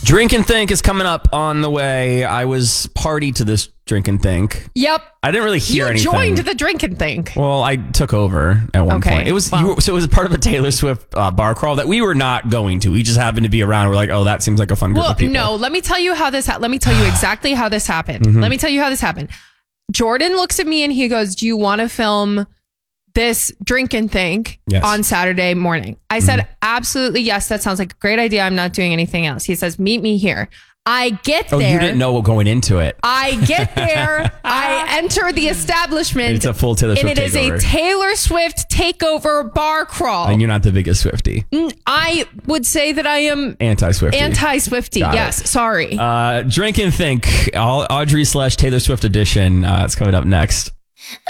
Drink and Think is coming up on the way. I was party to this Drink and Think. Yep. I didn't really hear anything. You joined the Drink and Think. Well, I took over at one point. It was so it was part of a Taylor Swift bar crawl that we were not going to. We just happened to be around. We're like, oh, that seems like a fun group of people. No, let me tell you how this. Let me tell you exactly how this happened. Let me tell you how this happened. Jordan looks at me and he goes, "Do you want to film this Drink and Think on Saturday morning?" I said, absolutely yes. That sounds like a great idea. I'm not doing anything else. He says, "Meet me here." I get there. Oh, you didn't know what going into it. I get there. I enter the establishment. It's a full Taylor Swift and it is takeover. a Taylor Swift takeover bar crawl. And you're not the biggest Swiftie. I would say that I am anti-Swiftie. Anti-Swiftie. Yes. Sorry. Drink and Think, Audrey / Taylor Swift edition. It's coming up next.